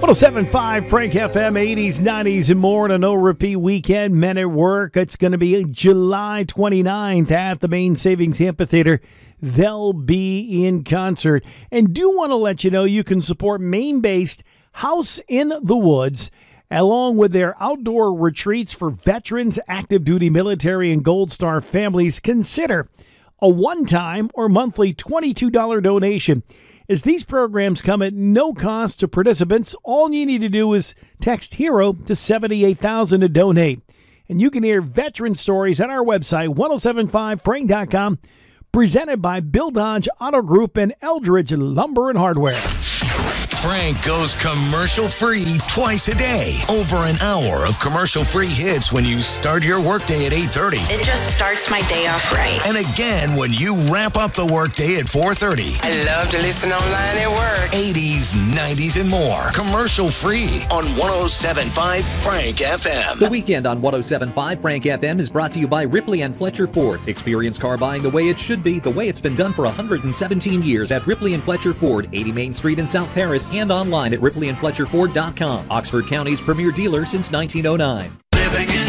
107.5 Frank FM, 80s, 90s, and more on a no-repeat weekend. Men at Work. It's going to be July 29th at the Main Savings Amphitheater. They'll be in concert. And do want to let you know you can support Maine-based House in the Woods, along with their outdoor retreats for veterans, active duty military, and Gold Star families. Consider a one-time or monthly $22 donation. As these programs come at no cost to participants, all you need to do is text HERO to 78,000 to donate. And you can hear veteran stories at our website, 1075frank.com, presented by Bill Dodge Auto Group and Eldridge Lumber and Hardware. Frank goes commercial-free twice a day. Over an hour of commercial-free hits when you start your workday at 8:30. It just starts my day off right. And again when you wrap up the workday at 4:30. I love to listen online at work. 80s, 90s, and more. Commercial-free on 107.5 Frank FM. The weekend on 107.5 Frank FM is brought to you by Ripley and Fletcher Ford. Experience car buying the way it should be, the way it's been done for 117 years at Ripley and Fletcher Ford, 80 Main Street in South Paris, and online at ripleyandfletcherford.com. Oxford County's premier dealer since 1909. Living in